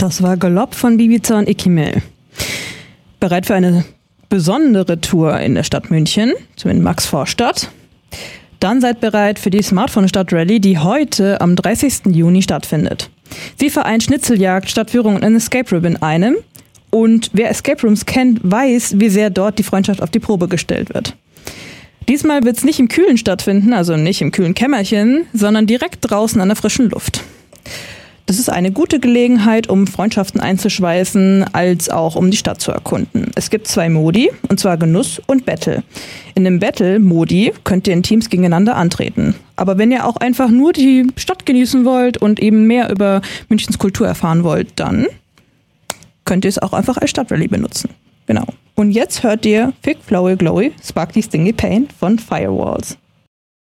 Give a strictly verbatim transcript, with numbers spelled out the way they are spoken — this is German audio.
Das war Galopp von Bibiza und Ikimel. Bereit für eine besondere Tour in der Stadt München, zumindest Max-Vorstadt. Dann seid bereit für die Smartphone-Stadt-Rallye, die heute am dreißigsten Juni stattfindet. Sie vereint Schnitzeljagd, Stadtführung und ein Escape Room in einem. Und wer Escape Rooms kennt, weiß, wie sehr dort die Freundschaft auf die Probe gestellt wird. Diesmal wird es nicht im Kühlen stattfinden, also nicht im kühlen Kämmerchen, sondern direkt draußen an der frischen Luft. Das ist eine gute Gelegenheit, um Freundschaften einzuschweißen, als auch um die Stadt zu erkunden. Es gibt zwei Modi, und zwar Genuss und Battle. In dem Battle-Modi könnt ihr in Teams gegeneinander antreten. Aber wenn ihr auch einfach nur die Stadt genießen wollt und eben mehr über Münchens Kultur erfahren wollt, dann könnt ihr es auch einfach als Stadtrallye benutzen. Genau. Und jetzt hört ihr Fig Flowy Glowy Sparkly Stingy Pain von Firewalls.